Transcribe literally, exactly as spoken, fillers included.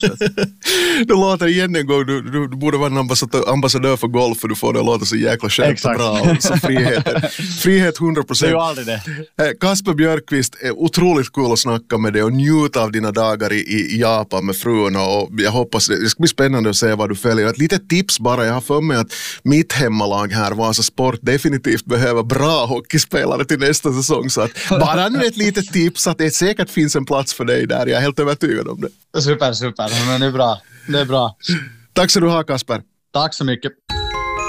Det låter igen en gång, du, du, du borde vara en ambassadör, ambassadör för golf för du får det att låta så jäkla skönt och bra. Så frihet, frihet hundra procent. Det är ju aldrig det. Kasper Björkqvist, är otroligt kul att snacka med dig och njuta av dina dagar i, i Japan med frun, och jag hoppas det, det ska bli spännande att se vad du följer. Ett litet tips bara, jag har för mig att mitt hemmalag här, Vasa Sport, definitivt behöver bra hockeyspelare till nästa säsong, så att bara nu ett litet tips att det säkert finns en plats för dig där, jag är helt övertygad om det. Super, super, men det är bra, det är bra. Tack så du ha, Kasper. Tack så mycket.